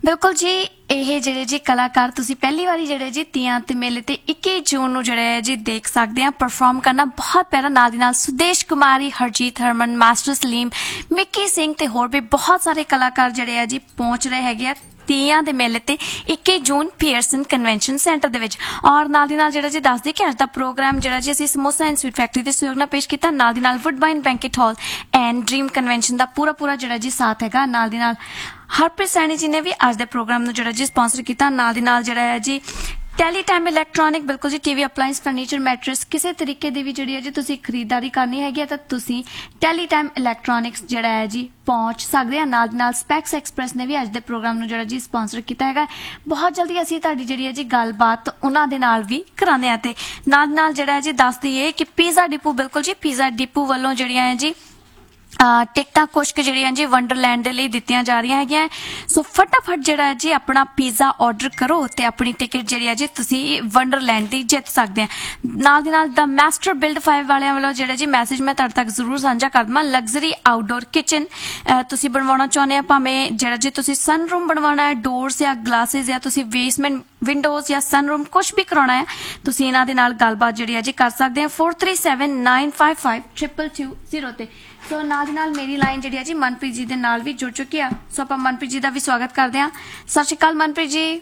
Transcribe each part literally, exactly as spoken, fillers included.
बिल्कुल जी, ਇਹ ਜਿਹੜੇ ਜੀ ਕਲਾਕਾਰ ਤੁਸੀਂ ਪਹਿਲੀ ਵਾਰੀ ਜਿਹੜੇ ਜੀ ਤੀਆਂ ਤੇ ਮੇਲੇ ਤੇ ਇੱਕੀ ਜੂਨ ਨੂੰ ਜਿਹੜੇ ਹੈ ਜੀ ਦੇਖ ਸਕਦੇ ਆ ਪਰਫਾਰਮ ਕਰਨਾ ਬਹੁਤ ਪਿਆਰਾ। ਨਾਲ ਦੀ ਨਾਲ ਸੁਦੇਸ਼ ਕੁਮਾਰੀ, ਹਰਜੀਤ ਹਰਮਨ, ਮਾਸਟਰ ਸਲੀਮ, ਮਿੱਕੀ ਸਿੰਘ ਤੇ ਹੋਰ ਵੀ ਬਹੁਤ ਸਾਰੇ ਕਲਾਕਾਰ ਜਿਹੜੇ ਆ ਜੀ ਪਹੁੰਚ ਰਹੇ ਹੈਗੇ ਆ ਤੀਆਂ ਦੇ ਮੇਲੇ ਤੇ ਇੱਕੀ ਜੂਨ ਪੀਅਰਸਨ ਕਨਵੈਨਸ਼ਨ ਸੈਂਟਰ ਦੇ ਵਿੱਚ। ਔਰ ਨਾਲ ਦੀ ਨਾਲ ਜਿਹੜਾ ਜੀ ਦੱਸਦੇ ਕਿ ਅੱਜ ਦਾ ਪ੍ਰੋਗਰਾਮ ਜਿਹੜਾ ਜੀ ਅਸੀਂ ਸਮੋਸਾ ਐਂਡ ਸਵੀਟ ਫੈਕਟਰੀ ਦੇ ਸਹਿਯੋਗ ਨਾਲ ਪੇਸ਼ ਕੀਤਾ। ਨਾਲ ਦੀ ਨਾਲ ਵੁੱਡਬਾਈਨ banquet hall and dream convention ਦਾ ਪੂਰਾ ਪੂਰਾ ਜਿਹੜਾ ਜੀ ਸਾਥ ਹੈਗਾ। ਨਾਲ ਦੀ ਨਾਲ ਹਰਪ੍ਰੀਤ ਸੈਣੀ ਜੀ ਨੇ ਵੀ ਅੱਜ ਦੇ ਪ੍ਰੋਗਰਾਮ ਨੂੰ ਜਿਹੜਾ ਜੀ ਸਪਾਂਸਰ ਕੀਤਾ। ਨਾਲ ਦੀ ਨਾਲ ਜਿਹੜਾ ਹੈ ਜੀ ਟੈਲੀਟਾਈਮ ਇਲੈਕਟ੍ਰੋਨਿਕ, ਬਿਲਕੁਲ ਜੀ ਟੀਵੀ ਅਪਲਾਇੰਸ, ਫਰਨੀਚਰ, ਮੈਟਰਸ ਕਿਸੇ ਤਰੀਕੇ ਦੀ ਵੀ ਜਿਹੜੀ ਹੈ ਜੀ ਤੁਸੀਂ ਖਰੀਦਦਾਰੀ ਕਰਨੀ ਹੈਗੀ ਹੈ ਤਾਂ ਤੁਸੀਂ ਟੈਲੀਟਾਈਮ ਇਲੈਕਟ੍ਰੋਨਿਕਸ ਜਿਹੜਾ ਹੈ ਜੀ ਪਹੁੰਚ ਸਕਦੇ ਆ। ਨਾਲ ਦੀ ਨਾਲ ਸਪੈਕਸ ਐਕਸਪ੍ਰੈਸ ਨੇ ਵੀ ਅੱਜ ਦੇ ਪ੍ਰੋਗਰਾਮ ਨੂੰ ਜਿਹੜਾ ਜੀ ਸਪਾਂਸਰ ਕੀਤਾ ਹੈਗਾ। ਬਹੁਤ ਜਲਦੀ ਅਸੀਂ ਤੁਹਾਡੀ ਜਿਹੜੀ ਹੈ ਜੀ ਗੱਲਬਾਤ ਉਹਨਾਂ ਦੇ ਨਾਲ ਵੀ ਕਰਾਉਂਦੇ ਆ। ਤੇ ਨਾਲ ਨਾਲ ਜਿਹੜਾ ਹੈ ਜੀ ਦੱਸ ਦਈਏ ਕਿ ਪੀਜ਼ਾ ਡਿਪੂ, ਬਿਲਕੁਲ ਜੀ ਪੀਜ਼ਾ ਡਿਪੂ ਵੱਲੋਂ ਜਿਹੜੀਆਂ ਹੈ ਜੀ ਟਿਕਟਾਂ ਕੁਛ ਕੁ ਜਿਹੜੀਆਂ ਜੀ ਵੰਡਰਲੈਂਡ ਦੇ ਲਈ ਦਿੱਤੀਆਂ ਜਾ ਰਹੀਆਂ ਹੈਗੀਆਂ। ਸੋ ਫਟਾਫਟ ਜਿਹੜਾ ਹੈ ਜੀ ਆਪਣਾ ਪੀਜ਼ਾ ਆਰਡਰ ਕਰੋ ਤੇ ਆਪਣੀ ਟਿਕਟ ਜਿਹੜੀ ਹੈ ਜੀ ਤੁਸੀਂ ਵੰਡਰਲੈਂਡ ਦੀ ਜਿੱਤ ਸਕਦੇ ਆ। ਨਾਲ ਦੀ ਨਾਲ ਦਾ ਮਾਸਟਰ ਬਿਲਡ ਫਾਈਵ ਵਾਲਿਆਂ ਵੱਲੋਂ ਜਿਹੜਾ ਜੀ ਮੈਸੇਜ ਮੈਂ ਤੁਹਾਡੇ ਤੱਕ ਜ਼ਰੂਰ ਸਾਂਝਾ ਕਰ ਦਵਾਂ। ਲਗਜ਼ਰੀ ਆਊਟਡੋਰ ਕਿਚਨ ਤੁਸੀਂ ਬਣਵਾਉਣਾ ਚਾਹੁੰਦੇ ਆ, ਭਾਵੇਂ ਜਿਹੜਾ ਜੀ ਤੁਸੀਂ ਸਨ ਰੂਮ ਬਣਵਾਉਣਾ ਹੈ, ਡੋਰਸ ਜਾਂ ਗਲਾਸਿਸ ਜਾਂ ਤੁਸੀਂ ਬੇਸਮੈਂਟ ਵਿੰਡੋਜ਼ ਜਾਂ ਸਨ ਰੂਮ ਕੁਛ ਵੀ ਕਰਾਉਣਾ ਹੈ, ਤੁਸੀਂ ਇਹਨਾਂ ਦੇ ਨਾਲ ਗੱਲਬਾਤ ਜਿਹੜੀ ਹੈ ਜੀ ਕਰ ਸਕਦੇ ਆ four three seven nine five five triple two zero ਤੇ। ਸੋ ਨਾਲ ਦੀ ਨਾਲ ਮੇਰੀ ਲਾਈਨ ਜਿਹੜੀ ਹੈ ਜੀ ਮਨਪ੍ਰੀਤ ਜੀ ਦੇ ਨਾਲ ਵੀ ਜੁੜ ਚੁੱਕੀ ਆ। ਸੋ ਆਪਾਂ ਮਨਪ੍ਰੀਤ ਜੀ ਦਾ ਵੀ ਸਵਾਗਤ ਕਰਦੇ ਹਾਂ। ਸਤਿ ਸ਼੍ਰੀ ਅਕਾਲ ਮਨਪ੍ਰੀਤ ਜੀ।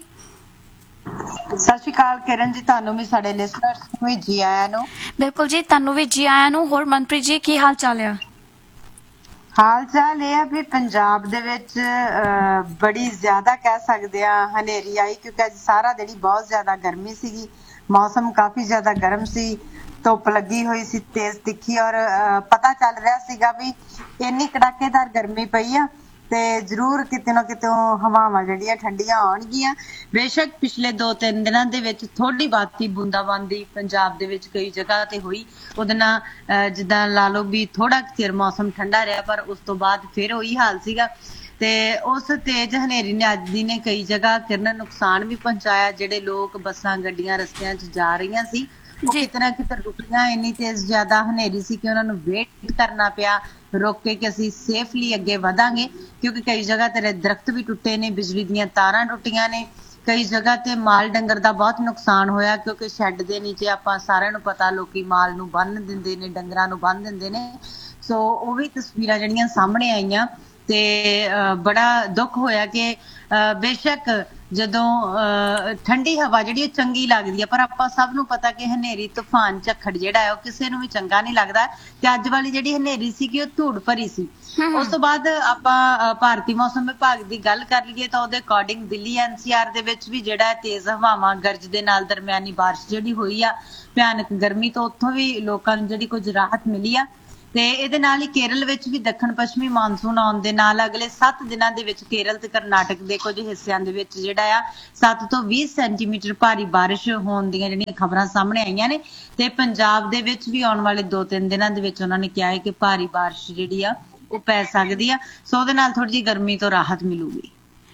ਸਤਿ ਸ਼੍ਰੀ ਅਕਾਲ ਕਿਰਨ ਜੀ, ਤੁਹਾਨੂੰ ਵੀ ਸਾਡੇ ਲਿਸਨਰਸ ਨੂੰ ਵੀ ਜੀ ਆਇਆਂ ਨੂੰ। ਬਿਲਕੁਲ ਜੀ, ਤੁਹਾਨੂੰ ਵੀ ਜੀ ਆਇਆਂ ਨੂੰ। ਹੋਰ ਮਨਪ੍ਰੀਤ ਜੀ ਕੀ ਹਾਲ ਚਾਲ ਆ? ਹਾਲ ਚਾਲ ਇਹ ਆ ਵੀ ਪੰਜਾਬ ਦੇ ਵਿੱਚ ਬੜੀ ਜ਼ਿਆਦਾ ਕਹਿ ਸਕਦੇ ਆ ਹਨੇਰੀ ਆਈ, ਕਿਉਂਕਿ ਅੱਜ ਸਾਰਾ ਦਿਨ ਬਹੁਤ ਜ਼ਿਆਦਾ ਗਰਮੀ ਸੀਗੀ, ਮੌਸਮ ਕਾਫੀ ਜ਼ਿਆਦਾ ਗਰਮ ਸੀ, ਧੁੱਪ ਲੱਗੀ ਹੋਈ ਸੀ ਤੇਜ਼ ਤਿੱਖੀ, ਔਰ ਪਤਾ ਚੱਲ ਰਿਹਾ ਸੀਗਾ ਵੀ ਇੰਨੀ ਕੜਾਕੇਦਾਰ ਗਰਮੀ ਪਈ ਆ ਤੇ ਜ਼ਰੂਰ ਕਿਤੇ ਨਾ ਕਿਤੇ ਹਵਾਵਾਂ ਜਿਹੜੀਆਂ ਠੰਡੀਆਂ ਆਉਣਗੀਆਂ। ਬੇਸ਼ੱਕ ਪਿਛਲੇ ਦੋ ਤਿੰਨ ਦਿਨਾਂ ਦੇ ਵਿੱਚ ਥੋੜੀ ਬਾਤੀ ਬੂੰਦਾਬਾਂਦੀ ਪੰਜਾਬ ਦੇ ਵਿੱਚ ਕਈ ਜਗ੍ਹਾ ਤੇ ਹੋਈ, ਉਹਦੇ ਨਾਲ ਜਿੱਦਾਂ ਲਾ ਲਓ ਵੀ ਥੋੜਾ ਚਿਰ ਮੌਸਮ ਠੰਡਾ ਰਿਹਾ, ਪਰ ਉਸ ਤੋਂ ਬਾਅਦ ਫਿਰ ਉਹੀ ਹਾਲ ਸੀਗਾ। ਤੇ ਉਸ ਤੇਜ਼ ਹਨੇਰੀ ਨੇ ਅੱਜ ਦੀ ਨੇ ਕਈ ਜਗ੍ਹਾ ਕਿਰਨ ਨੁਕਸਾਨ ਵੀ ਪਹੁੰਚਾਇਆ। ਜਿਹੜੇ ਲੋਕ ਬੱਸਾਂ ਗੱਡੀਆਂ ਰਸਤਿਆਂ 'ਚ ਜਾ ਰਹੀਆਂ ਸੀ ਉਹ ਕਿਤੇ ਨਾ ਕਿਤੇ ਰੁਕੀਆਂ। ਇੰਨੀ ਤੇਜ਼ ਜ਼ਿਆਦਾ ਹਨੇਰੀ ਸੀ ਕਿ ਉਹਨਾਂ ਨੂੰ ਵੇਟ ਕਰਨਾ ਪਿਆ ਰੁਕ ਕੇ ਕਿ ਅਸੀਂ ਸੇਫਲੀ ਅੱਗੇ ਵਧਾਂਗੇ, ਕਿਉਂਕਿ ਕਈ ਜਗ੍ਹਾ ਤੇ ਦਰਖਤ ਵੀ ਟੁੱਟੇ ਨੇ, ਬਿਜਲੀ ਦੀਆਂ ਤਾਰਾਂ ਟੁੱਟੀਆਂ ਨੇ, ਕਈ ਜਗ੍ਹਾ ਤੇ ਮਾਲ ਡੰਗਰ ਦਾ ਬਹੁਤ ਨੁਕਸਾਨ ਹੋਇਆ, ਕਿਉਂਕਿ ਸ਼ੈੱਡ ਦੇ ਨੀਚੇ ਆਪਾਂ ਸਾਰਿਆਂ ਨੂੰ ਪਤਾ ਲੋਕੀ ਮਾਲ ਨੂੰ ਬੰਨ ਦਿੰਦੇ ਨੇ, ਡੰਗਰਾਂ ਨੂੰ ਬੰਨ ਦਿੰਦੇ ਨੇ। ਸੋ ਉਹ ਵੀ ਤਸਵੀਰਾਂ ਜਿਹੜੀਆਂ ਸਾਹਮਣੇ ਆਈਆਂ ਤੇ ਬੜਾ ਦੁੱਖ ਹੋਇਆ ਕਿ ਬੇਸ਼ੱਕ ਜਦੋਂ ਠੰਡੀ ਹਵਾ ਜਿਹੜੀ ਚੰਗੀ ਲੱਗਦੀ ਹੈ, ਪਰ ਆਪਾਂ ਸਭ ਨੂੰ ਪਤਾ ਕਿ ਹਨੇਰੀ ਤੂਫਾਨ ਝੱਖੜ ਜਿਹੜਾ ਹੈ ਉਹ ਕਿਸੇ ਨੂੰ ਵੀ ਚੰਗਾ ਨਹੀਂ ਲੱਗਦਾ। ਤੇ ਅੱਜ ਵਾਲੀ ਜਿਹੜੀ ਹਨੇਰੀ ਸੀਗੀ ਉਹ ਧੂੜ ਭਰੀ ਸੀ। ਉਸ ਤੋਂ ਬਾਅਦ ਆਪਾਂ ਭਾਰਤੀ ਮੌਸਮ ਵਿਭਾਗ ਦੀ ਗੱਲ ਕਰ ਲਈਏ ਤਾਂ ਉਹਦੇ ਅਕੋਰਡਿੰਗ ਦਿੱਲੀ ਐਨ ਸੀ ਆਰ ਦੇ ਵਿੱਚ ਵੀ ਜਿਹੜਾ ਤੇਜ਼ ਹਵਾਵਾਂ ਗਰਜ ਦੇ ਨਾਲ ਦਰਮਿਆਨੀ ਬਾਰਿਸ਼ ਜਿਹੜੀ ਹੋਈ ਆ, ਭਿਆਨਕ ਗਰਮੀ ਤੋਂ ਉੱਥੋਂ ਵੀ ਲੋਕਾਂ ਨੂੰ ਜਿਹੜੀ ਕੁਝ ਰਾਹਤ ਮਿਲੀ ਆ। ਤੇ ਇਹਦੇ ਨਾਲ ਹੀ ਕੇਰਲ ਵਿੱਚ ਵੀ ਦੱਖਣ ਪੱਛਮੀ ਮਾਨਸੂਨ ਆਉਣ ਦੇ ਨਾਲ ਅਗਲੇ ਸੱਤ ਦਿਨਾਂ ਦੇ ਵਿੱਚ ਕੇਰਲ ਤੇ ਕਰਨਾਟਕ ਦੇ ਕੁਝ ਹਿੱਸਿਆਂ ਦੇ ਵਿੱਚ ਜਿਹੜਾ ਆ ਸੱਤ ਤੋਂ ਵੀਹ ਸੈਂਟੀਮੀਟਰ ਭਾਰੀ ਬਾਰਿਸ਼ ਹੋਣ ਦੀਆਂ ਜਿਹੜੀਆਂ ਖਬਰਾਂ ਸਾਹਮਣੇ ਆਈਆਂ ਨੇ। ਤੇ ਪੰਜਾਬ ਦੇ ਵਿੱਚ ਵੀ ਆਉਣ ਵਾਲੇ ਦੋ ਤਿੰਨ ਦਿਨਾਂ ਦੇ ਵਿੱਚ ਉਹਨਾਂ ਨੇ ਕਿਹਾ ਹੈ ਕਿ ਭਾਰੀ ਬਾਰਿਸ਼ ਜਿਹੜੀ ਆ ਉਹ ਪੈ ਸਕਦੀ ਆ। ਸੋ ਉਹਦੇ ਨਾਲ ਥੋੜੀ ਜਿਹੀ ਗਰਮੀ ਤੋਂ ਰਾਹਤ ਮਿਲੂਗੀ।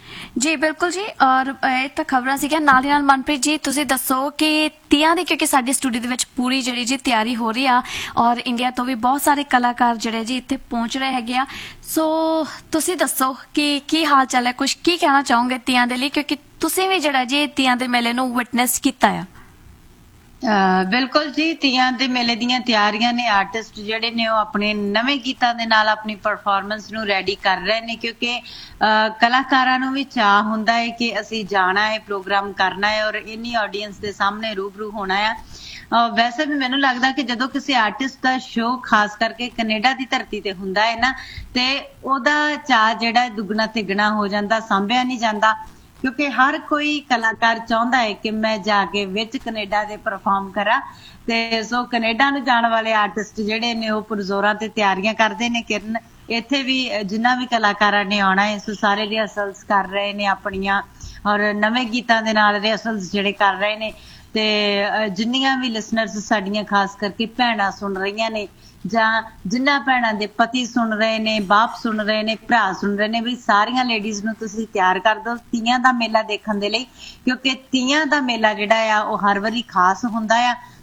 ਜੀ ਬਿਲਕੁਲ ਜੀ, ਔਰ ਇਹ ਤਾਂ ਖਬਰਾਂ ਸੀਗੀਆਂ। ਨਾਲ ਦੀ ਨਾਲ ਮਨਪ੍ਰੀਤ ਜੀ ਤੁਸੀਂ ਦੱਸੋ ਕਿ ਤੀਆਂ ਦੀ, ਕਿਉਂਕਿ ਸਾਡੀ ਸਟੂਡੀਓ ਦੇ ਵਿੱਚ ਪੂਰੀ ਜਿਹੜੀ ਜੀ ਤਿਆਰੀ ਹੋ ਰਹੀ ਆ ਔਰ ਇੰਡੀਆ ਤੋਂ ਵੀ ਬਹੁਤ ਸਾਰੇ ਕਲਾਕਾਰ ਜਿਹੜੇ ਜੀ ਇੱਥੇ ਪਹੁੰਚ ਰਹੇ ਹੈਗੇ ਆ। ਸੋ ਤੁਸੀਂ ਦੱਸੋ ਕਿ ਕੀ ਹਾਲ ਚਾਲ ਹੈ, ਕੁਝ ਕੀ ਕਹਿਣਾ ਚਾਹੋਗੇ ਤੀਆਂ ਦੇ ਲਈ, ਕਿਉਂਕਿ ਤੁਸੀਂ ਵੀ ਜਿਹੜਾ ਜੀ ਤੀਆਂ ਦੇ ਮੇਲੇ ਨੂੰ ਵਿਟਨੈਸ ਕੀਤਾ ਆ। ਬਿਲਕੁਲ ਜੀ, ਤੀਆਂ ਦੇ ਮੇਲੇ ਦੀਆਂ ਤਿਆਰੀਆਂ ਨੇ। ਆਰਟਿਸਟ ਜਿਹੜੇ ਨੇ ਉਹ ਆਪਣੇ ਨਵੇਂ ਗੀਤਾਂ ਦੇ ਨਾਲ ਆਪਣੀ ਪਰਫਾਰਮੈਂਸ ਨੂੰ ਰੈਡੀ ਕਰ ਰਹੇ ਨੇ, ਕਿਉਂਕਿ ਕਲਾਕਾਰਾਂ ਨੂੰ ਵੀ ਚਾਅ ਹੁੰਦਾ ਹੈ ਕਿ ਅਸੀਂ ਜਾਣਾ ਹੈ, ਪ੍ਰੋਗਰਾਮ ਕਰਨਾ ਹੈ ਔਰ ਇੰਨੀ ਆਡੀਅנס ਦੇ ਸਾਹਮਣੇ ਰੂਬਰੂ ਹੋਣਾ ਆ। ਵੈਸੇ ਵੀ ਮੈਨੂੰ ਲੱਗਦਾ ਕਿ ਜਦੋਂ ਕਿਸੇ ਆਰਟਿਸਟ ਦਾ ਸ਼ੋਅ ਖਾਸ ਕਰਕੇ ਕੈਨੇਡਾ ਦੀ ਧਰਤੀ ਤੇ ਹੁੰਦਾ ਹੈ ਨਾ, ਤੇ ਉਹਦਾ ਚਾਅ ਜਿਹੜਾ ਦੁੱਗਣਾ ਤਿੱਗਣਾ ਹੋ ਜਾਂਦਾ, ਸਾਂਭਿਆ ਨਹੀਂ ਜਾਂਦਾ, ਕਿਉਂਕਿ ਹਰ ਕੋਈ ਕਲਾਕਾਰ ਚਾਹੁੰਦਾ ਹੈ ਕਿ ਮੈਂ ਜਾ ਕੇ ਵਿੱਚ ਕੈਨੇਡਾ ਦੇ ਪਰਫਾਰਮ ਕਰਾਂ। ਤੇ ਸੋ ਕੈਨੇਡਾ ਨੂੰ ਜਾਣ ਵਾਲੇ ਆਰਟਿਸਟ ਜਿਹੜੇ ਨੇ ਉਹ ਪੁਰਜ਼ੋਰਾਂ ਤੇ ਤਿਆਰੀਆਂ ਕਰਦੇ ਨੇ। ਕਿਰਨ ਇੱਥੇ ਵੀ ਜਿੰਨਾ ਵੀ ਕਲਾਕਾਰਾਂ ਨੇ ਆਉਣਾ ਹੈ ਸੋ ਸਾਰੇ ਰਿਹਰਸਲਸ ਕਰ ਰਹੇ ਨੇ ਆਪਣੀਆਂ, ਔਰ ਨਵੇਂ ਗੀਤਾਂ ਦੇ ਨਾਲ ਰਿਹਰਸਲਸ ਜਿਹੜੇ ਕਰ ਰਹੇ ਨੇ। ਤੇ ਜਿੰਨੀਆਂ ਵੀ ਲਿਸਨਰਸ ਸਾਡੀਆਂ ਖਾਸ ਕਰਕੇ ਭੈਣਾਂ ਸੁਣ ਰਹੀਆਂ ਨੇ ਜਾਂ ਜਿਨ੍ਹਾਂ ਭੈਣਾਂ ਦੇ ਪਤੀ ਸੁਣ ਰਹੇ ਨੇ, ਬਾਪ ਸੁਣ ਰਹੇ ਨੇ, ਭਰਾ ਸੁਣ ਰਹੇ ਨੇ, ਵੀ ਸਾਰੀਆਂ ਲੇਡੀਜ਼ ਨੂੰ ਤੁਸੀਂ ਤਿਆਰ ਕਰ ਦਿਓ ਤੀਆਂ ਦਾ ਮੇਲਾ ਦੇਖਣ ਦੇ ਲਈ, ਕਿਉਂਕਿ ਤੀਆਂ ਦਾ ਮੇਲਾ ਜਿਹੜਾ ਆ ਉਹ ਹਰ ਵਾਰੀ ਖਾਸ ਹੁੰਦਾ ਆ।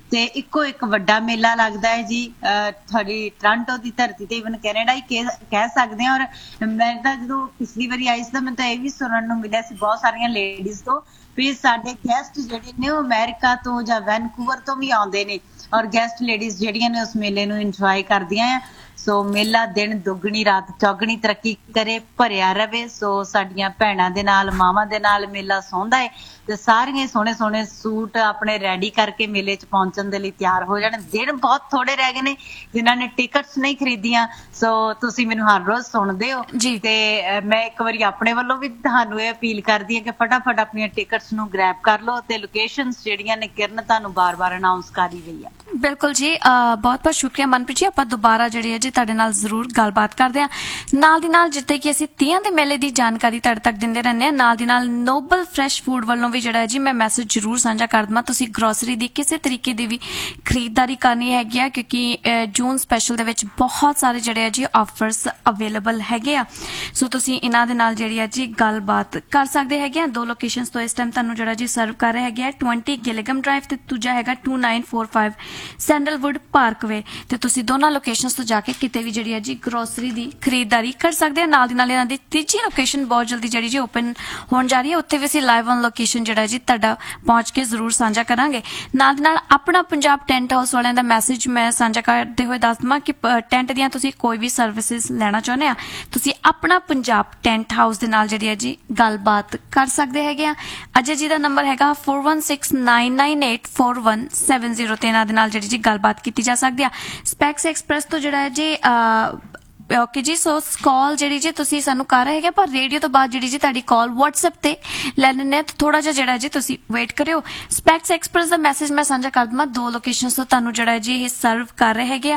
ਤੇ ਇੱਕੋ ਇੱਕ ਵੱਡਾ ਮੇਲਾ ਲੱਗਦਾ ਹੈ ਜੀ ਤੁਹਾਡੀ ਟੋਰਾਂਟੋ ਦੀ ਧਰਤੀ ਤੇ, ਇਵਨ ਕੈਨੇਡਾ ਹੀ ਕਹਿ ਸਕਦੇ ਹਾਂ। ਔਰ ਮੈਂ ਤਾਂ ਜਦੋਂ ਪਿਛਲੀ ਵਾਰੀ ਆਈ ਸੀ ਤਾਂ ਮੈਨੂੰ ਤਾਂ ਇਹ ਵੀ ਸੁਣਨ ਨੂੰ ਮਿਲਿਆ ਸੀ ਬਹੁਤ ਸਾਰੀਆਂ ਲੇਡੀਜ਼ ਤੋਂ ਵੀ ਸਾਡੇ ਗੈਸਟ ਜਿਹੜੇ ਨੇ ਉਹ ਅਮਰੀਕਾ ਤੋਂ ਜਾਂ ਵੈਨਕੂਵਰ ਤੋਂ ਵੀ ਆਉਂਦੇ ਨੇ, ਔਰ ਗੈਸਟ ਲੇਡੀਜ਼ ਜਿਹੜੀਆਂ ਨੇ ਉਸ ਮੇਲੇ ਨੂੰ ਇੰਜੋਏ ਕਰਦੀਆਂ ਆ। ਸੋ ਮੇਲਾ ਦਿਨ ਦੁੱਗਣੀ ਰਾਤ ਚੌਗਣੀ ਤਰੱਕੀ ਕਰੇ, ਭਰਿਆ ਰਵੇ। ਸੋ ਸਾਡੀਆਂ ਭੈਣਾਂ ਦੇ ਨਾਲ, ਮਾਵਾਂ ਦੇ ਨਾਲ ਮੇਲਾ ਸੌਂਦਾ ਹੈ ਤੇ ਸਾਰੀਆਂ ਸੋਹਣੇ ਸੋਹਣੇ ਸੂਟ ਆਪਣੇ ਰੈਡੀ ਕਰਕੇ ਮੇਲੇ 'ਚ ਪਹੁੰਚਣ ਦੇ ਲਈ ਤਿਆਰ ਹੋ ਜਾਣ। ਦਿਨ ਬਹੁਤ ਥੋੜੇ ਰਹਿ ਗਏ ਨੇ ਜਿਨ੍ਹਾਂ ਨੇ ਟਿਕਟਸ ਨਹੀਂ ਖਰੀਦੀਆਂ। ਸੋ ਤੁਸੀਂ ਮੈਨੂੰ ਹਰ ਰੋਜ਼ ਸੁਣਦੇ ਹੋ ਤੇ ਮੈਂ ਇੱਕ ਵਾਰੀ ਆਪਣੇ ਵੱਲੋਂ ਵੀ ਤੁਹਾਨੂੰ ਇਹ ਅਪੀਲ ਕਰਦੀ ਹਾਂ ਕਿ ਫਟਾਫਟ ਆਪਣੀਆਂ ਟਿਕਟਸ ਨੂੰ ਗ੍ਰੈਬ ਕਰ ਲਓ ਤੇ ਲੋਕੇਸ਼ਨਸ ਜਿਹੜੀਆਂ ਨੇ ਕਿਰਨ ਤੁਹਾਨੂੰ ਬਾਰ-ਬਾਰ ਅਨਾਉਂਸ ਕਰ ਹੀ ਰਹੀ ਆ। ਬਿਲਕੁਲ ਜੀ, ਬਹੁਤ ਬਹੁਤ ਸ਼ੁਕਰੀਆ ਮਨਪ੍ਰੀਤ ਜੀ। ਆਪਾਂ ਦੁਬਾਰਾ ਜਿਹੜੀ ਹੈ ਜੀ ਤੁਹਾਡੇ ਨਾਲ ਜ਼ਰੂਰ ਗੱਲਬਾਤ ਕਰਦੇ ਹਾਂ। ਨਾਲ ਦੀ ਨਾਲ ਜਿੱਥੇ ਕਿ ਅਸੀਂ ਤੀਆਂ ਦੇ ਮੇਲੇ ਦੀ ਜਾਣਕਾਰੀ ਤੁਹਾਡੇ ਤੱਕ ਦਿੰਦੇ ਰਹਿੰਦੇ ਹਾਂ, ਨਾਲ ਦੀ ਨਾਲ ਨੋਬਲ ਫਰੈਸ਼ ਫੂਡ ਵੱਲੋਂ ਵੀ ਜਿਹੜਾ ਜੀ ਮੈਂ ਮੈਸੇਜ ਜ਼ਰੂਰ ਸਾਂਝਾ ਕਰ ਦਵਾਂ। ਤੁਸੀਂ ਗਰੋਸਰੀ ਦੀ ਕਿਸੇ ਤਰੀਕੇ ਦੀ ਵੀ ਖਰੀਦਦਾਰੀ ਕਰਨੀ ਹੈਗੀ ਆ ਕਿਉਂਕਿ ਜੂਨ ਸਪੈਸ਼ਲ ਦੇ ਵਿੱਚ ਬਹੁਤ ਸਾਰੇ ਜਿਹੜੇ ਆ ਜੀ ਆਫਰਸ ਅਵੇਲੇਬਲ ਹੈਗੇ ਆ। ਸੋ ਤੁਸੀਂ ਇਹਨਾਂ ਦੇ ਨਾਲ ਜਿਹੜੀ ਆ ਜੀ ਗੱਲਬਾਤ ਕਰ ਸਕਦੇ ਹੈਗੇ ਆ। ਦੋ ਲੋਕੇਸ਼ਨਸ ਤੋਂ ਇਸ ਟਾਈਮ ਤੁਹਾਨੂੰ ਜਿਹੜਾ ਜੀ ਸਰਵ ਕਰ ਰਿਹਾ ਹੈਗਾ ਵੀਹ ਗਿਲਿਗਮ ਡਰਾਈਵ ਤੇ ਦੂਜਾ ਹੈਗਾ ਦੋ ਨੌ ਚਾਰ ਪੰਜ ਸੈਂਡਲਵੁੱਡ ਪਾਰਕਵੇ। ਤੇ ਤੁਸੀਂ ਦੋਨਾਂ ਲੋਕੇਸ਼ਨਸ ਤੋਂ ਜਾ ਕੇ ਕਿਤੇ ਵੀ ਜਿਹੜੀ ਹੈ ਜੀ ਗਰੋਸਰੀ ਦੀ ਖਰੀਦਦਾਰੀ ਕਰ ਸਕਦੇ ਆ। ਨਾਲ ਦੀ ਨਾਲ ਇਹਨਾਂ ਦੀ ਤੀਜੀ ਲੋਕੇਸ਼ਨ ਬਹੁਤ ਜਲਦੀ ਜਿਹੜੀ ਜੀ ਓਪਨ ਹੋਣ ਜਾ ਰਹੀ ਹੈ, ਉੱਥੇ ਵੀ ਅਸੀਂ ਲਾਈਵ ਔਨ ਲੋਕੇਸ਼ਨ ਜਿਹੜਾ ਜੀ ਤੁਹਾਡਾ ਪਹੁੰਚ ਕੇ ਜ਼ਰੂਰ ਸਾਂਝਾ ਕਰਾਂਗੇ। ਨਾਲ ਦੀ ਨਾਲ ਆਪਣਾ ਪੰਜਾਬ ਟੈਂਟ ਹਾਊਸ ਵਾਲਿਆਂ ਦਾ ਮੈਸੇਜ ਮੈਂ ਸਾਂਝਾ ਕਰਦੇ ਹੋਏ ਦੱਸ ਦਵਾਂ ਕਿ ਟੈਂਟ ਦੀਆਂ ਤੁਸੀਂ ਕੋਈ ਵੀ ਸਰਵਿਸਿਜ਼ ਲੈਣਾ ਚਾਹੁੰਦੇ ਆ, ਤੁਸੀਂ ਆਪਣਾ ਪੰਜਾਬ ਟੈਂਟ ਹਾਊਸ ਦੇ ਨਾਲ ਜਿਹੜੀ ਹੈ ਜੀ ਗੱਲਬਾਤ ਕਰ ਸਕਦੇ ਹੈਗੇ ਆ। ਅਜੇ ਜੀ ਦਾ ਨੰਬਰ ਹੈਗਾ four one six nine nine eight four one seven zero ਤੇ ਇਹਨਾਂ ਦੇ ਨਾਲ ਜਿਹੜੀ ਜੀ ਗੱਲਬਾਤ ਕੀਤੀ ਜਾ ਸਕਦੀ ਆ। ਸਪੈਕਸ ਐਕਸਪ੍ਰੈਸ ਤੋਂ ਜਿਹੜਾ ਹੈ ਜੀ ਓਕੇ ਜੀ। ਸੋ ਕਾਲ ਜਿਹੜੀ ਜੀ ਤੁਸੀਂ ਸਾਨੂੰ ਕਰ ਰਹੇ ਹੈਗੇ, ਪਰ ਰੇਡੀਓ ਤੋਂ ਬਾਅਦ ਜਿਹੜੀ ਜੀ ਤੁਹਾਡੀ ਕਾਲ WhatsApp ਤੇ ਲੈ ਲੈਣੇ, ਥੋੜਾ ਜਿਹਾ ਜਿਹੜਾ ਜੀ ਤੁਸੀਂ ਵੇਟ ਕਰਿਓ। ਸਪੈਕਸ ਐਕਸਪ੍ਰੈਸ ਦਾ ਮੈਸੇਜ ਮੈਂ ਸਾਂਝਾ ਕਰ ਦਵਾਂ, ਦੋ ਲੋਕੇਸ਼ਨਸ ਤੋਂ ਤੁਹਾਨੂੰ ਜਿਹੜਾ ਜੀ ਇਹ ਸਰਵ ਕਰ ਰਹੇ ਹੈਗੇ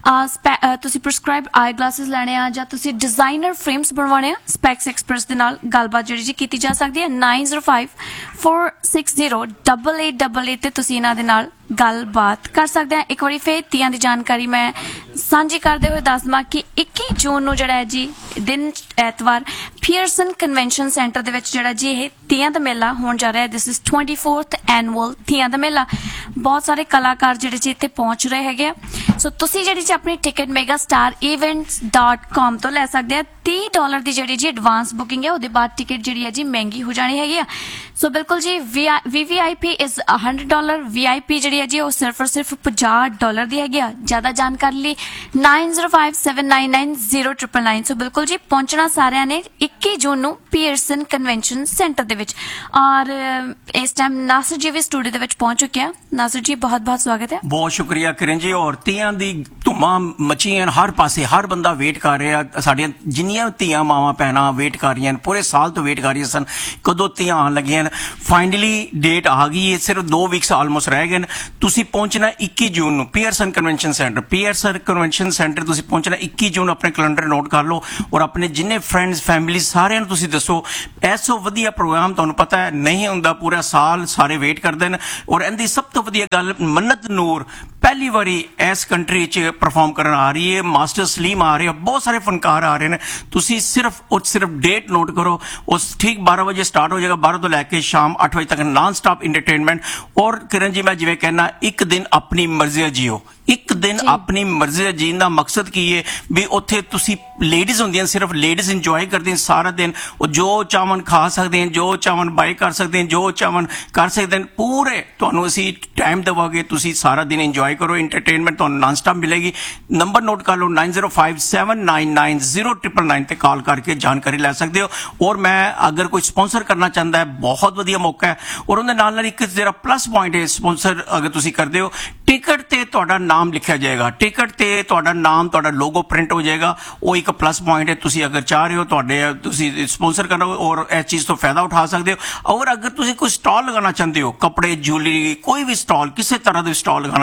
ਆ। ਤੁਸੀਂ ਪ੍ਰਿਸਕ੍ਰਾਈਬਡ ਆਈ ਗਲਾਸਿਸ ਲੈਣੇ ਆ ਜਾਂ ਤੁਸੀਂ ਡਿਜ਼ਾਈਨਰ ਫਰੇਮਸ ਬਣਵਾਉਣੇ ਆ, ਸਪੈਕਸ ਐਕਸਪ੍ਰੈਸ ਦੇ ਨਾਲ ਗੱਲਬਾਤ ਜਿਹੜੀ ਜੀ ਕੀਤੀ ਜਾ ਸਕਦੀ ਹੈ। nine zero five four six zero eight eight eight eight ਤੇ ਤੁਸੀਂ ਇਹਨਾਂ ਦੇ ਨਾਲ ਗੱਲਬਾਤ ਕਰ ਸਕਦੇ ਆ। ਇੱਕ ਵਾਰੀ ਫੇਰ ਤੀਆਂ ਦੀ ਜਾਣਕਾਰੀ ਮੈਂ ਸਾਂਝੀ ਕਰਦੇ ਹੋਏ ਦੱਸ ਦਵਾਂ ਕਿ ਇੱਕੀ ਜੂਨ ਨੂੰ ਜਿਹੜਾ ਹੈ ਜੀ ਦਿਨ ਐਤਵਾਰ ਪੀਅਰਸਨ ਕਨਵੈਨਸ਼ਨ ਸੈਂਟਰ ਦੇ ਵਿੱਚ ਜਿਹੜਾ ਜੀ ਇਹ ਤੀਆਂ ਦਾ ਮੇਲਾ ਹੋਣ ਜਾ ਰਿਹਾ ਹੈ। ਦਿਸ ਇਜ਼ twenty-fourth ਐਨੂਅਲ ਤੀਆਂ ਦਾ ਮੇਲਾ। ਬਹੁਤ ਸਾਰੇ ਕਲਾਕਾਰ ਜਿਹੜੇ ਜੀ ਇੱਥੇ ਪਹੁੰਚ ਰਹੇ ਹੈਗੇ ਆ। ਸੋ ਤੁਸੀਂ ਜਿਹੜੀ ਜੀ ਆਪਣੀ ticket mega star events dot com ਤੋਂ ਲੈ ਸਕਦੇ ਆ। ਤੀਹ ਡਾਲਰ ਦੀ ਜਿਹੜੀ ਜੀ ਐਡਵਾਂਸ ਬੁਕਿੰਗ ਹੈ, ਉਹਦੇ ਬਾਅਦ ਟਿਕਟ ਜਿਹੜੀ ਹੈ ਜੀ ਮਹਿੰਗੀ ਹੋ ਜਾਣੀ ਹੈਗੀ ਆ। ਸੋ ਬਿਲਕੁਲ ਜੀ ਵੀ ਵੀ ਆਈ ਪੀ ਇਜ਼ ਹੰਡਰਡ ਡਾਲਰ, ਵੀ ਆਈ ਪੀ ਜਿਹੜੀ ਹੈ ਜੀ ਉਹ ਸਿਰਫ ਔਰ ਸਿਰਫ ਪੰਜਾਹ ਡਾਲਰ ਦੀ ਹੈਗੀ ਆ। ਜ਼ਿਆਦਾ ਜਾਣਕਾਰੀ ਲਈ nine zero five seven nine nine zero nine nine। ਸੋ ਬਿਲਕੁਲ ਜੀ ਪਹੁੰਚਣਾ ਸਾਰਿਆਂ ਨੇ ਇੱਕੀ ਜੂਨ ਨੂੰ ਪੀਅਰਸਨ ਕਨਵੈਨਸ਼ਨ ਸੈਂਟਰ ਦੇ ਵਿੱਚ। ਔਰ ਇਸ ਟਾਈਮ ਨਾਸਰ ਜੀ ਵੀ ਸਟੂਡੀਓ ਦੇ ਵਿੱਚ ਪਹੁੰਚ ਚੁੱਕੇ ਆ। ਨਾਸਰ ਜੀ ਬਹੁਤ ਬਹੁਤ ਸਵਾਗਤ ਹੈ। ਬਹੁਤ ਸ਼ੁਕਰੀਆ ਕਿਰਨ ਜੀ। ਔਰ ਤੀਆਂ ਦੀ ਧੁੰਮਾਂ ਮੱਚੀਆਂ ਹਰ ਪਾਸੇ, ਹਰ ਬੰਦਾ ਵੇਟ ਕਰ ਰਿਹਾ। ਸਾਡੀਆਂ ਜਿੰਨੀਆਂ ਧੀਆਂ ਮਾਵਾਂ ਭੈਣਾਂ ਵੇਟ ਕਰ ਰਹੀਆਂ, ਪੂਰੇ ਸਾਲ ਤੋਂ ਵੇਟ ਕਰ ਰਹੀਆਂ ਸਨ ਕਦੋਂ ਧੀਆਂ ਆਉਣ ਲੱਗੀਆਂ। ਫਾਈਨਲੀ ਡੇਟ ਆ ਗਈ ਹੈ, ਸਿਰਫ ਦੋ ਵੀਕਸ ਆਲਮੋਸਟ ਰਹਿ ਗਏ। ਤੁਸੀਂ ਪਹੁੰਚਣਾ ਇੱਕੀ ਜੂਨ ਨੂੰ Pearson convention centre. Pearson convention centre ਤੁਸੀਂ ਪਹੁੰਚਣਾ ਇੱਕੀ ਜੂਨ। ਆਪਣੇ ਕੈਲੰਡਰ ਨੋਟ ਕਰ ਲਓ ਔਰ ਆਪਣੇ ਜਿੰਨੇ ਫਰੈਂਡਸ ਫੈਮਿਲੀ ਸਾਰਿਆਂ ਨੂੰ ਤੁਸੀਂ ਦੱਸੋ। ਐਸੋ ਵਧੀਆ ਪ੍ਰੋਗਰਾਮ ਤੁਹਾਨੂੰ ਪਤਾ ਹੈ ਨਹੀਂ ਹੁੰਦਾ, ਪੂਰਾ ਸਾਲ ਸਾਰੇ ਵੇਟ ਕਰਦੇ ਨੇ। ਔਰ ਇਹਦੀ ਸਭ ਤੋਂ ਵਧੀਆ ਗੱਲ, ਮੰਨਤ ਨੂਰ ਪਹਿਲੀ ਵਾਰੀ ਇਸ ਕੰਟਰੀ 'ਚ ਪਰਫਾਰਮ ਕਰਨ ਆ ਰਹੀ ਹੈ। ਮਾਸਟਰ ਸਲੀਮ ਆ ਰਹੇ, ਬਹੁਤ ਸਾਰੇ ਫਨਕਾਰ ਆ ਰਹੇ ਨੇ। ਤੁਸੀਂ ਸਿਰਫ ਉਹ ਸਿਰਫ ਡੇਟ ਨੋਟ ਕਰੋ। ਉਸ ਠੀਕ ਬਾਰਾਂ ਵਜੇ ਸਟਾਰਟ ਹੋ ਜਾਏਗਾ, ਬਾਰਾਂ ਤੋਂ ਲੈ ਕੇ ਸ਼ਾਮ ਅੱਠ ਵਜੇ ਤੱਕ ਨਾਨ ਸਟਾਪ ਇੰਟਰਟੇਨਮੈਂਟ। ਔਰ ਕਿਰਨ ਜੀ ਮੈਂ ਜਿਵੇਂ ਕਹਿਣਾ, ਇੱਕ ਦਿਨ ਆਪਣੀ ਮਰਜ਼ੀ ਜੀਓ। ਇੱਕ ਦਿਨ ਆਪਣੀ ਮਰਜ਼ੀ ਜੀਣ ਦਾ ਮਕਸਦ ਕੀ ਹੈ ਵੀ ਉੱਥੇ ਤੁਸੀਂ ਲੇਡੀਜ਼ ਹੁੰਦੀਆਂ, ਸਿਰਫ ਲੇਡੀਜ਼ ਇੰਜੋਏ ਕਰਦੀਆਂ ਸਾਰਾ ਦਿਨ। ਉਹ ਜੋ ਚਾਹਣ ਖਾ ਸਕਦੇ ਹਨ, ਜੋ ਚਾਹਣ ਬਾਈ ਕਰ ਸਕਦੇ ਹਨ, ਜੋ ਚਾਹਣ ਕਰ ਸਕਦੇ ਹਨ। ਪੂਰੇ ਤੁਹਾਨੂੰ ਅਸੀਂ ਟਾਈਮ ਦੇਵਾਂਗੇ, ਤੁਸੀਂ ਸਾਰਾ ਦਿਨ ਇੰਜੋਏ ਕਰੋ। ਇੰਟਰਟੇਨਮੈਂਟ ਤੁਹਾਨੂੰ ਨਾਨ ਸਟਾਪ ਮਿਲੇਗੀ। ਨੰਬਰ ਨੋਟ ਕਰ ਲਓ nine zero five seven nine nine zero nine nine ਤੇ ਕਾਲ ਕਰਕੇ ਜਾਣਕਾਰੀ ਲੈ ਸਕਦੇ ਹੋ। ਔਰ ਮੈਂ ਅਗਰ ਕੋਈ ਸਪਾਂਸਰ ਕਰਨਾ ਚਾਹੁੰਦਾ ਹੈ, ਬਹੁਤ ਵਧੀਆ ਮੌਕਾ ਹੈ। ਔਰ ਉਹਦੇ ਨਾਲ ਨਾਲ ਇੱਕ ਜਿਹੜਾ ਪਲੱਸ ਪੁਆਇੰਟ ਹੈ, ਸਪਾਂਸਰ ਅਗਰ ਤੁਸੀਂ ਕਰਦੇ ਹੋ, ਟਿਕਟ ਤੇ ਤੁਹਾਡਾ ਨਾਮ ਲਿਖਿਆ ਜਾਏਗਾ। ਟਿਕਟ ਤੇ ਤੁਹਾਡਾ ਨਾਮ, ਤੁਹਾਡਾ ਲੋਗੋ ਪ੍ਰਿੰਟ ਹੋ ਜਾਏਗਾ। ਉਹ ਇੱਕ ਪਲੱਸ ਪੁਆਇੰਟ ਹੈ। ਤੁਸੀਂ ਅਗਰ ਚਾਹ ਰਹੇ ਹੋ ਤੁਹਾਡੇ ਤੁਸੀਂ ਸਪਾਂਸਰ ਕਰਨਾ ਔਰ ਇਸ ਚੀਜ਼ ਤੋਂ ਫਾਇਦਾ ਉਠਾ ਸਕਦੇ ਹੋ। ਔਰ ਅਗਰ ਤੁਸੀਂ ਕੋਈ ਸਟਾਲ ਲਗਾਉਣਾ ਚਾਹੁੰਦੇ ਹੋ, ਕੱਪੜੇ, ਜੁਐਲਰੀ, ਕੋਈ ਵੀ ਸਟਾਲ, ਕਿਸੇ ਤਰ੍ਹਾਂ ਦੇ ਸਟਾਲ ਲਗਾਉਣਾ ਚਾਹੁੰਦੇ ਹੋ,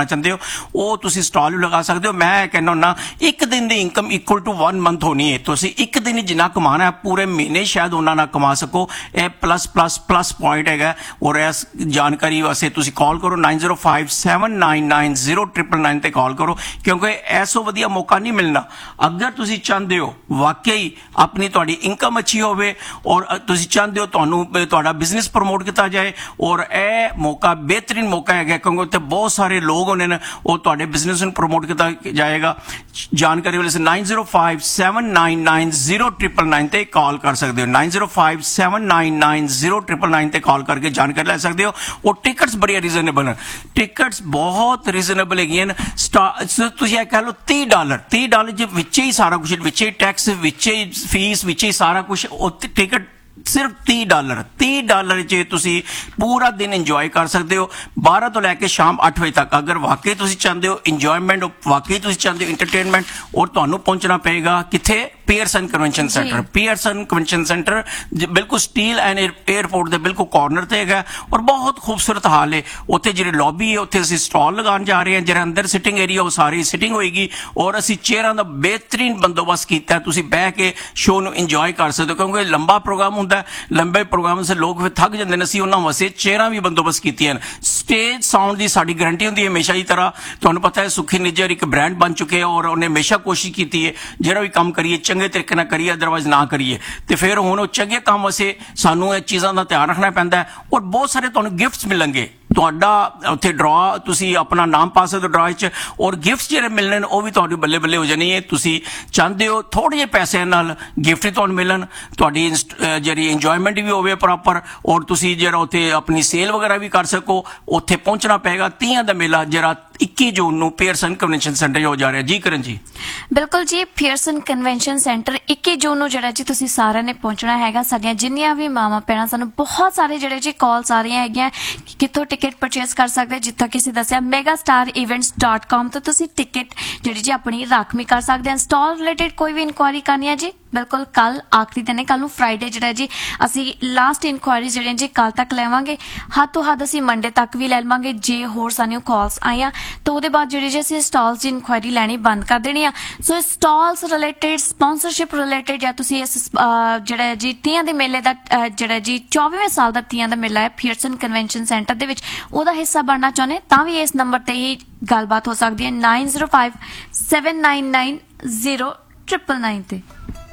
ਉਹ ਤੁਸੀਂ ਸਟਾਲ ਵੀ ਲਗਾ ਸਕਦੇ ਹੋ। ਮੈਂ ਕਹਿੰਦਾ ਹੁੰਦਾ ਇੱਕ ਦਿਨ ਦੀ income equal to one month ਹੋਣੀ ਹੈ। ਤੁਸੀਂ ਇੱਕ ਦਿਨ ਹੀ ਜਿੰਨਾ ਕਮਾਣਾ ਹੈ ਪੂਰੇ ਮਹੀਨੇ ਸ਼ਾਇਦ ਉਹਨਾਂ ਨਾਲ ਕਮਾ ਸਕੋ। ਇਹ ਪਲੱਸ ਪਲੱਸ ਪਲੱਸ ਪੁਆਇੰਟ ਹੈਗਾ। ਔਰ ਇਸ ਜਾਣਕਾਰੀ ਵਾਸਤੇ ਤੁਸੀਂ ਕਾਲ ਕਰੋ ਨਾइन zero five seven nine nine zero triple nine ਤੇ ਕਾਲ ਕਰੋ, ਕਿਉਂਕਿ ਐਸੋ ਵਧੀਆ ਮੌਕਾ ਨਹੀਂ ਮਿਲਣਾ। ਅਗਰ ਤੁਸੀਂ ਚਾਹੁੰਦੇ ਹੋ ਵਾਕਈ ਆਪਣੀ ਤੁਹਾਡੀ ਇਨਕਮ ਅੱਛੀ ਹੋਵੇ ਔਰ ਤੁਸੀਂ ਚਾਹੁੰਦੇ ਹੋ ਤੁਹਾਨੂੰ ਤੁਹਾਡਾ ਬਿਜ਼ਨਸ ਪ੍ਰਮੋਟ ਕੀਤਾ ਜਾਏ, ਔਰ ਇਹ ਮੌਕਾ ਬਿਹਤਰੀਨ ਮੌਕਾ ਹੈਗਾ, ਕਿਉਂਕਿ ਉੱਥੇ ਬਹੁਤ ਸਾਰੇ ਲੋਕ ਹੋਣੇ ਨੇ ਉਹ ਤੁਹਾਡੇ ਬਿਜ਼ਨਸ ਨੂੰ ਪ੍ਰਮੋਟ ਕੀਤਾ ਜਾਏਗਾ। ਜਾਣਕਾਰੀ ਵਾਲੇ nine zero five seven nine nine zero triple nine ਤੇ ਕਾਲ ਕਰ ਸਕਦੇ ਹੋ। Nine zero five seven nine nine zero triple nine ਤੇ ਕਾਲ ਕਰਕੇ ਜਾਣਕਾਰੀ ਲੈ ਸਕਦੇ ਹੋ। ਉਹ ਟਿਕਟਸ ਬੜੀਆਂ ਰੀਜ਼ਨੇਬਲ ਹਨ, ਟਿਕਟਸ ਬਹੁਤ ਰੀਜ਼ਨੇਬਲ ਹੈਗੀਆਂ ਨੇ। ਤੁਸੀਂ ਇਹ ਕਹਿ ਲਓ तीह ਡਾਲਰ तीह ਡਾਲਰ ਦੇ ਵਿੱਚ ਹੀ ਸਾਰਾ ਕੁਝ, ਵਿੱਚ ਹੀ ਟੈਕਸ, ਵਿੱਚ ਹੀ ਫੀਸ, ਵਿੱਚ ਹੀ ਸਾਰਾ ਕੁਝ। ਉਹ ਟਿਕਟ ਸਿਰਫ तीह ਡਾਲਰ तीह ਡਾਲਰ 'ਚ ਤੁਸੀਂ ਪੂਰਾ ਦਿਨ ਇੰਜੋਏ ਕਰ ਸਕਦੇ ਹੋ ਬਾਰਾਂ ਤੋਂ ਲੈ ਕੇ ਸ਼ਾਮ ਅੱਠ ਵਜੇ ਤੱਕ। ਅਗਰ ਵਾਕਈ ਤੁਸੀਂ ਚਾਹੁੰਦੇ ਹੋ ਇੰਜੋਇਮੈਂਟ, ਵਾਕਈ ਤੁਸੀਂ ਚਾਹੁੰਦੇ ਹੋ ਇੰਟਰਟੇਨਮੈਂਟ, ਔਰ ਤੁਹਾਨੂੰ ਪਹੁੰਚਣਾ ਪਏਗਾ ਕਿੱਥੇ? Pearson convention centre. Pearson convention centre ਬਿਲਕੁਲ ਸਟੀਲ ਐਂਡ 에ਅਰਪੋਰਟ ਦੇ ਬਿਲਕੁਲ ਕਾਰਨਰ ਤੇ ਹੈਗਾ, ਔਰ ਬਹੁਤ ਖੂਬਸੂਰਤ ਹਾਲ ਹੈ। ਉੱਥੇ ਜਿਹੜੀ ਲੌਬੀ ਹੈ ਉੱਥੇ ਅਸੀਂ ਸਟਾਲ ਲਗਾਉਣ ਜਾ ਰਹੇ ਹਾਂ। ਜਿਹੜਾ ਅੰਦਰ ਸਿਟਿੰਗ ਏਰੀਆ ਉਹ ਸਾਰੀ ਸਿਟਿੰਗ ਹੋਏਗੀ, ਔਰ ਅਸੀਂ ਚੇਅਰਾਂ ਦਾ ਬਿਹਤਰੀਨ ਬੰਦੋਬਸਤ ਕੀਤਾ। ਤੁਸੀਂ ਬਹਿ ਕੇ ਸ਼ੋਅ ਨੂੰ ਇੰਜੋਏ ਕਰ ਸਕਦੇ ਹੋ, ਕਿਉਂਕਿ ਲੰਬਾ ਪ੍ਰੋਗਰਾਮ ਹੁੰਦਾ। ਲੰਬੇ ਪ੍ਰੋਗਰਾਮ ਸੇ ਲੋਕ ਫਿਰ ਥੱਕ ਜਾਂਦੇ ਨੇ। ਅਸੀਂ ਉਹਨਾਂ ਵਾਸਤੇ ਚੇਅਰਾਂ ਵੀ ਬੰਦੋਬਸਤ ਕੀਤੀਆਂ। ਸਟੇਜ ਸਾਊਂਡ ਦੀ ਸਾਡੀ ਗਾਰੰਟੀ ਹੁੰਦੀ ਹੈ ਹਮੇਸ਼ਾ ਦੀ ਤਰ੍ਹਾਂ। ਤੁਹਾਨੂੰ ਪਤਾ ਹੈ ਸੁਖੀ ਨਿੱਜਰ ਇੱਕ ਬ੍ਰਾਂਡ ਬਣ ਚੁੱਕੇ ਹੈ, ਔਰ ਉਹਨੇ ਹਮੇਸ਼ਾ ਕੋਸ਼ਿਸ਼ ਕੀਤੀ ਹੈ ਜਿਹੜਾ ਵੀ ਕੰਮ ਕਰੀਏ ਚੰਗੇ ਤਰੀਕੇ ਨਾਲ ਕਰੀਏ, ਅਦਰਵਾਈਜ਼ ਨਾ ਕਰੀਏ। ਤੇ ਫਿਰ ਹੁਣ ਉਹ ਚੰਗੇ ਕੰਮ ਵਾਸਤੇ ਸਾਨੂੰ ਇਹ ਚੀਜ਼ਾਂ ਦਾ ਧਿਆਨ ਰੱਖਣਾ ਪੈਂਦਾ ਹੈ, ਔਰ ਬਹੁਤ ਸਾਰੇ ਤੁਹਾਨੂੰ ਗਿਫਟਸ ਮਿਲਣਗੇ। ਤੁਹਾਡਾ ਉੱਥੇ ਡਰਾ, ਤੁਸੀਂ ਆਪਣਾ ਨਾਮ ਪਾ ਸਕਦੇ ਹੋ ਡਰਾ 'ਚ, ਔਰ ਗਿਫਟਸ ਜਿਹੜੇ ਮਿਲਣੇ ਨੇ ਉਹ ਵੀ ਤੁਹਾਡੀ ਬੱਲੇ ਬੱਲੇ ਹੋ ਜਾਣੀ ਹੈ। ਤੁਸੀਂ ਚਾਹੁੰਦੇ ਹੋ ਥੋੜ੍ਹੇ ਜਿਹੇ ਪੈਸਿਆਂ ਨਾਲ ਗਿਫਟ ਤੁਹਾਨੂੰ ਮਿਲਣ, ਤੁਹਾਡੀ ਜਿਹੜੀ ਇੰਜੋਇਮੈਂਟ ਵੀ ਹੋਵੇ ਪ੍ਰੋਪਰ, ਔਰ ਤੁਸੀਂ ਜਿਹੜਾ ਉੱਥੇ ਆਪਣੀ ਸੇਲ ਵਗੈਰਾ ਵੀ ਕਰ ਸਕੋ। ਉੱਥੇ ਪਹੁੰਚਣਾ ਪਏਗਾ। ਤੀਆਂ ਦਾ ਮੇਲਾ ਜਿਹੜਾ ਇੱਕੀ ਜੂਨ ਨੂੰ ਪੀਅਰਸਨ ਕਨਵੈਨਸ਼ਨ ਸੈਂਟਰ ਹੋ ਜਾ ਰਿਹਾ। ਜੀ ਕਰਨ ਜੀ। ਬਿਲਕੁਲ ਜੀ, ਪੀਅਰਸਨ ਕਨਵੈਨਸ਼ਨ ਸੈਂਟਰ ਇੱਕੀ ਜੂਨ ਨੂੰ ਜਿਹੜਾ ਜੀ ਤੁਸੀਂ ਸਾਰਿਆਂ ਨੇ ਪਹੁੰਚਣਾ ਹੈਗਾ। ਸਾਡੀਆਂ ਜਿੰਨੀਆਂ ਵੀ ਮਾਵਾਂ ਭੈਣਾਂ, ਸਾਨੂੰ ਬਹੁਤ ਸਾਰੇ ਜਿਹੜੇ ਜੀ ਕਾਲਸ ਆ ਰਹੀਆਂ ਹੈਗੀਆਂ ਕਿੱਥੋਂ ਟਿਕਟ ਪਰਚੇਸ ਕਰ ਸਕਦੇ। ਜਿੱਥੋਂ ਕਿਸੇ ਦੱਸਿਆ mega star events dot com ਤੋਂ ਤੁਸੀਂ ਟਿਕਟ ਜਿਹੜੀ ਜੀ ਆਪਣੀ ਰਾਖਵੀਂ ਕਰ ਸਕਦੇ ਹੋ। ਸਟਾਲ ਰਿਲੇਟਡ ਕੋਈ ਵੀ ਇਨਕੁਆਇਰੀ ਕਰਨੀ ਹੈ ਜੀ, ਬਿਲਕੁਲ ਕੱਲ ਆਖਰੀ ਦਿਨ ਹੈ। ਕੱਲ ਨੂੰ ਫਰਾਈਡੇ ਜਿਹੜਾ ਜੀ ਅਸੀਂ ਲਾਸਟ ਇਨਕੁਆਇਰੀ ਜਿਹੜੀਆਂ ਜੀ ਕੱਲ ਤੱਕ ਲੈਵਾਂਗੇ। ਹੱਦ ਤੋਂ ਹੱਦ ਅਸੀਂ ਮੰਡੇ ਤੱਕ ਵੀ ਲੈ ਲਵਾਂਗੇ। ਜੇ ਹੋਰ ਸਾਨੂੰ ਕਾਲਸ ਆਈਆਂ ਤਾਂ ਉਹਦੇ ਬਾਅਦ ਜਿਹੜੀ ਜੀ ਅਸੀਂ ਸਟਾਲਸ ਦੀ ਇਨਕੁਆਇਰੀ ਲੈਣੀ ਬੰਦ ਕਰ ਦੇਣੀ ਆ। ਸੋ ਸਟਾਲਸ ਰਿਲੇਟਡ, ਸਪਾਂਸਰਸ਼ਿਪ ਰਿਲੇਟਡ, ਜਾਂ ਤੁਸੀਂ ਇਸ ਜਿਹੜਾ ਜੀ ਤੀਆਂ ਦੇ ਮੇਲੇ ਦਾ ਜਿਹੜਾ ਜੀ ਚੌਵੀਵੇਂ ਸਾਲ ਦਾ ਤੀਆਂ ਦਾ ਮੇਲਾ ਹੈ ਪੀਅਰਸਨ ਕਨਵੈਨਸ਼ਨ ਸੈਂਟਰ ਦੇ ਵਿੱਚ, ਉਹਦਾ ਹਿੱਸਾ ਬਣਨਾ ਚਾਹੁੰਦੇ ਤਾਂ ਵੀ ਇਸ ਨੰਬਰ ਤੇ ਹੀ ਗੱਲਬਾਤ ਹੋ ਸਕਦੀ ਹੈ nine zero five seven nine nine zero triple nine ਤੇ।